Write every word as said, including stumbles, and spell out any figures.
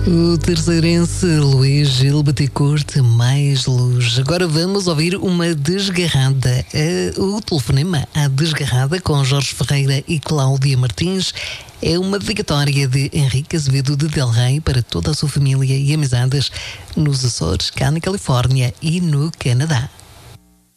O terceirense Luís Gil Bettencourt, mais luz. Agora vamos ouvir uma desgarrada. O telefonema à desgarrada com Jorge Ferreira e Cláudia Martins é uma dedicatória de Henrique Azevedo de Del Rey para toda a sua família e amizades nos Açores, cá na Califórnia e no Canadá.